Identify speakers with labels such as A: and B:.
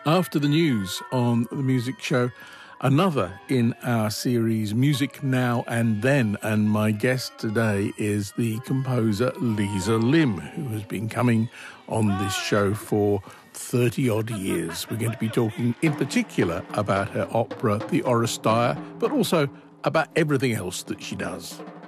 A: After the news on The Music Show, another in our series Music Now and Then, and my guest today is the composer Lisa Lim, who has been coming on this show for 30-odd years. We're going to be talking in particular about her opera, The Oresteia, but also about everything else that she does.